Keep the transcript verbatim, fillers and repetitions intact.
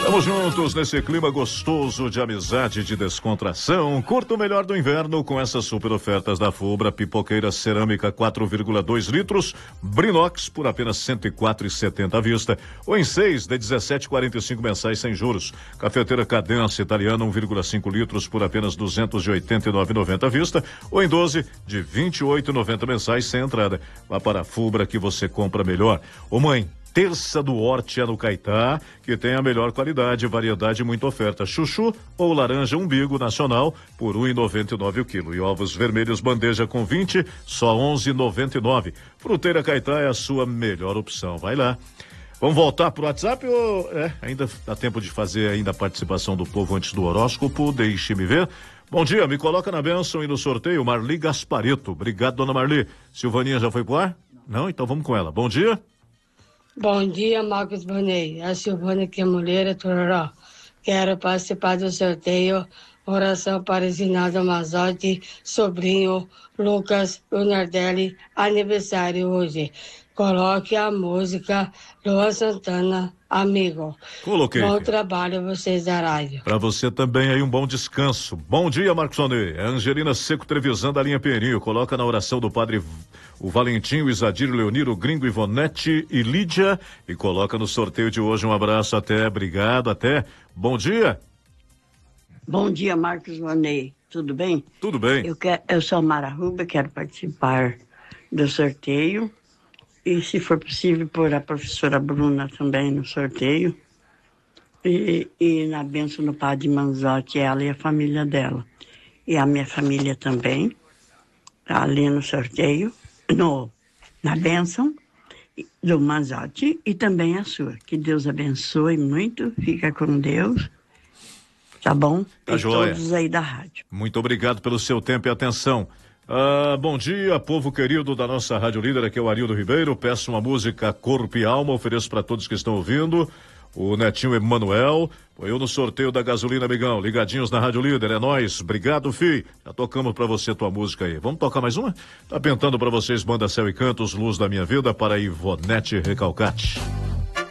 Estamos juntos nesse clima gostoso de amizade e de descontração. Curta o melhor do inverno com essas super ofertas da Fubra. Pipoqueira cerâmica quatro vírgula dois litros, Brinox por apenas cento e quatro reais e setenta centavos à vista. Ou em seis de dezessete reais e quarenta e cinco mensais sem juros. Cafeteira Cadência italiana um vírgula cinco litros por apenas duzentos e oitenta e nove reais e noventa centavos à vista. Ou em doze de vinte e oito reais e noventa mensais sem entrada. Vá para a Fubra que você compra melhor. Ô mãe, Terça do Horti é no Caetá, que tem a melhor qualidade, variedade e muita oferta. Chuchu ou laranja umbigo nacional por um real e noventa e nove centavos o quilo. E ovos vermelhos bandeja com vinte, só onze reais e noventa e nove centavos. Fruteira Caetá é a sua melhor opção. Vai lá. Vamos voltar pro WhatsApp ou é, ainda dá tempo de fazer ainda a participação do povo antes do horóscopo? Deixe-me ver. Bom dia, me coloca na bênção e no sorteio, Marli Gaspareto. Obrigado, dona Marli. Silvaninha já foi pro ar? Não? Então vamos com ela. Bom dia. Bom dia, Marcos Bonei. A Silvana que é mulher, Tororó. Quero participar do sorteio. Oração para Zinaldo Mazotti, sobrinho Lucas Lunardelli, aniversário hoje. Coloque a música Luan Santana, amigo. Coloquei. Bom trabalho vocês da rádio. Para você também aí um bom descanso. Bom dia, Marcos Sonê. É Angelina Seco Trevisan da linha Pinheirinho. Coloca na oração do padre o Valentim, o Isadir, o Leonir, o Gringo, Ivonete e Lídia. E coloca no sorteio de hoje. Um abraço, até. Obrigado, até. Bom dia. Bom dia, Marcos Vonei. Tudo bem? Tudo bem. Eu, quero, eu sou a Mara Ruba, quero participar do sorteio. E, se for possível, pôr a professora Bruna também no sorteio. E, e na bênção do padre Manzotti, ela e a família dela. E a minha família também, tá ali no sorteio, no, na bênção do Manzotti e também a sua. Que Deus abençoe muito, fica com Deus. Tá bom? Tá e joia. Todos aí da rádio. Muito obrigado pelo seu tempo e atenção. Ah, bom dia, povo querido da nossa Rádio Líder, aqui é o Arildo Ribeiro. Peço uma música Corpo e Alma, ofereço para todos que estão ouvindo. O Netinho Emanuel, eu no sorteio da gasolina, amigão. Ligadinhos na Rádio Líder, é nóis. Obrigado, fi. Já tocamos pra você tua música aí. Vamos tocar mais uma? Tá pintando pra vocês Banda Céu e Cantos, Luz da Minha Vida, para Ivonete Recalcate.